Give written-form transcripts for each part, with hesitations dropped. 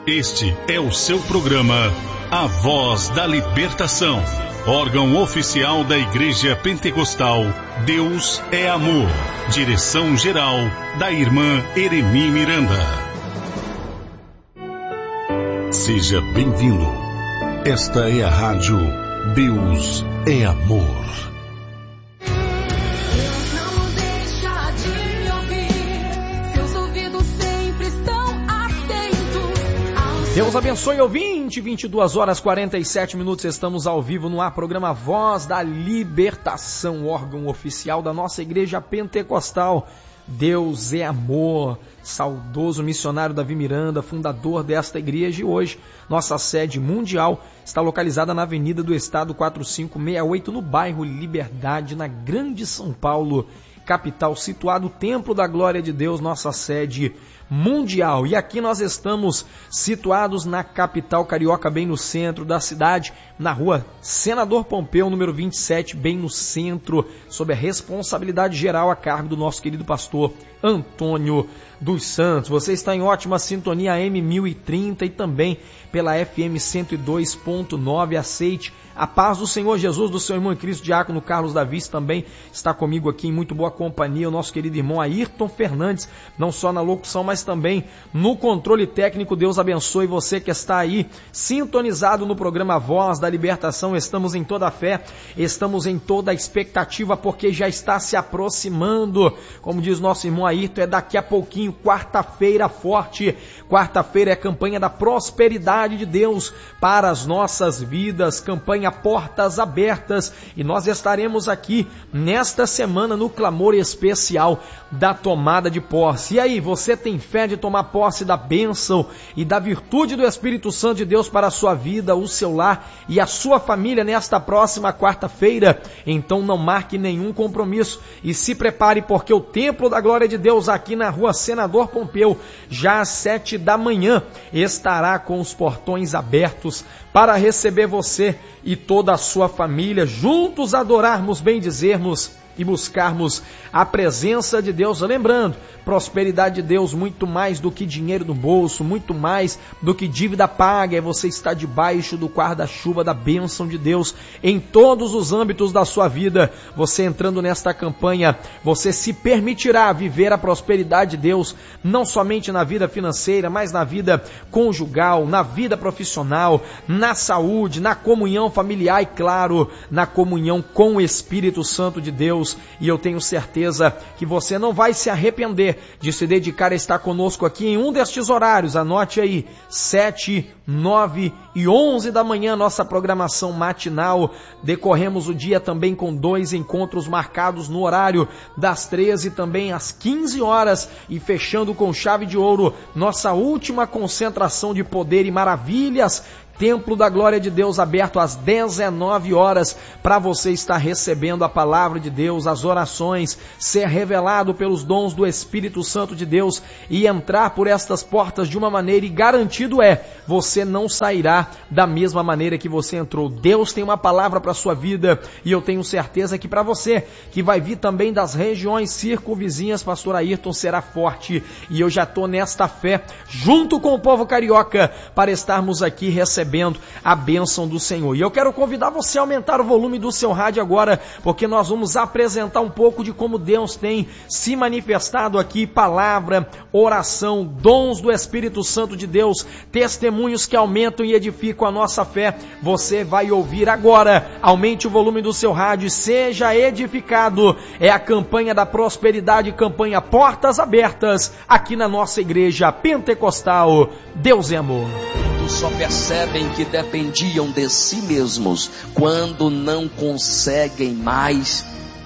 Este é o seu programa A Voz da Libertação, órgão oficial da Igreja Pentecostal Deus é Amor. Direção-geral da irmã Eremi Miranda. Seja bem-vindo. Esta é a rádio Deus é Amor. Deus abençoe, ouvinte, 22 horas 47 minutos, estamos ao vivo no ar, programa Voz da Libertação, órgão oficial da nossa Igreja Pentecostal. Deus é Amor, saudoso missionário Davi Miranda, fundador desta igreja, e hoje nossa sede mundial está localizada na Avenida do Estado 4568, no bairro Liberdade, na Grande São Paulo, capital, situado o Templo da Glória de Deus, nossa sede mundial. E aqui nós estamos situados na capital carioca, bem no centro da cidade, na rua Senador Pompeu, número 27, bem no centro, sob a responsabilidade geral a cargo do nosso querido pastor Antônio dos Santos. Você está em ótima sintonia AM 1030 e também pela FM 102.9. Aceite a paz do Senhor Jesus, do seu irmão em Cristo, diácono Carlos Davis, também está comigo aqui em muito boa companhia, o nosso querido irmão Ayrton Fernandes, não só na locução, mas também no controle técnico. Deus abençoe você que está aí sintonizado no programa Voz da Libertação. Estamos em toda a fé, estamos em toda a expectativa, porque já está se aproximando, como diz nosso irmão Ayrton, é daqui a pouquinho, quarta-feira forte. Quarta-feira é a campanha da prosperidade de Deus para as nossas vidas, campanha Portas Abertas, e nós estaremos aqui nesta semana no clamor especial da tomada de posse. E aí, você tem fé de tomar posse da bênção e da virtude do Espírito Santo de Deus para a sua vida, o seu lar e a sua família nesta próxima quarta-feira? Então não marque nenhum compromisso e se prepare, porque o Templo da Glória de Deus aqui na rua Senador Pompeu, já às 7 da manhã, estará com os portões abertos para receber você e toda a sua família, juntos adorarmos, bendizermos e buscarmos a presença de Deus. Lembrando, prosperidade de Deus, muito mais do que dinheiro no bolso, muito mais do que dívida paga, é você estar debaixo do guarda-chuva da bênção de Deus em todos os âmbitos da sua vida. Você entrando nesta campanha, você se permitirá viver a prosperidade de Deus, não somente na vida financeira, mas na vida conjugal, na vida profissional, na saúde, na comunhão familiar e, claro, na comunhão com o Espírito Santo de Deus. E eu tenho certeza que você não vai se arrepender de se dedicar a estar conosco aqui em um destes horários. Anote aí, 7, 9 e 11 da manhã, nossa programação matinal. Decorremos o dia também com 2 encontros marcados no horário das 13 também às 15 horas e fechando com chave de ouro nossa última concentração de poder e maravilhas, Templo da Glória de Deus, aberto às 19 horas, para você estar recebendo a palavra de Deus, as orações, ser revelado pelos dons do Espírito Santo de Deus e entrar por estas portas de uma maneira, e garantido é, você não sairá da mesma maneira que você entrou. Deus tem uma palavra para a sua vida, e eu tenho certeza que para você, que vai vir também das regiões circunvizinhas, pastor Ayrton será forte, e eu já estou nesta fé, junto com o povo carioca, para estarmos aqui recebendo a bênção do Senhor. E eu quero convidar você a aumentar o volume do seu rádio agora, porque nós vamos apresentar um pouco de como Deus tem se manifestado aqui, palavra, oração, dons do Espírito Santo de Deus, testemunhos que aumentam e edificam a nossa fé. Você vai ouvir agora. Aumente o volume do seu rádio e seja edificado. É a campanha da prosperidade, campanha Portas Abertas, aqui na nossa Igreja Pentecostal Deus é Amor. Só percebem que dependiam de si mesmos quando não conseguem mais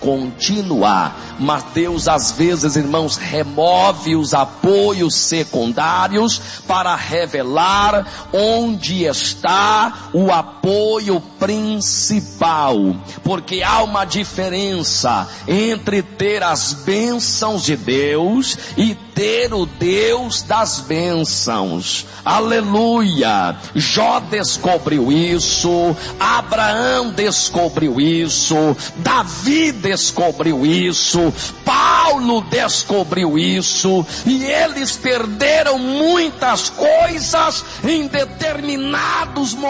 continuar. Mas Deus, às vezes, irmãos, remove os apoios secundários para revelar onde está o apoio principal, porque há uma diferença entre ter as bênçãos de Deus e verdadeiro Deus das bênçãos. Aleluia! Jó descobriu isso, Abraão descobriu isso, Davi descobriu isso, Paulo descobriu isso, e eles perderam muitas coisas em determinados momentos